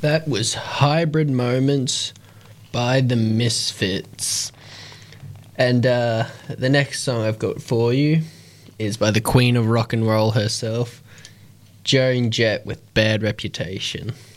That was Hybrid Moments by the Misfits. And the next song I've got for you is by the Queen of Rock and Roll herself, Joan Jett, with Bad Reputation.